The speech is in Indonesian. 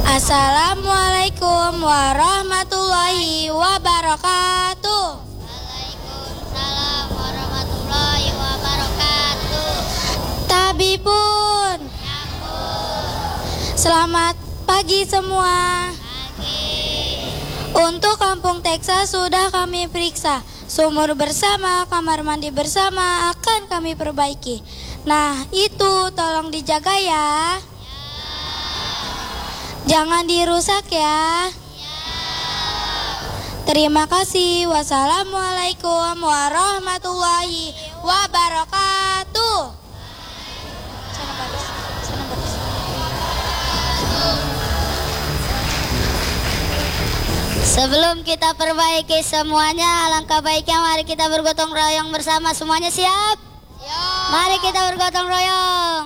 Assalamualaikum warahmatullahi wabarakatuh. Waalaikumsalam warahmatullahi wabarakatuh. Tabipun. Selamat pagi semua. Untuk Kampung Texas sudah kami periksa. Sumur bersama, kamar mandi bersama akan kami perbaiki. Nah, itu tolong dijaga ya. Jangan dirusak ya. Terima kasih. Wassalamualaikum warahmatullahi wabarakatuh. Sebelum kita perbaiki semuanya, alangkah baiknya mari kita bergotong royong bersama. Semuanya siap? Mari kita bergotong royong.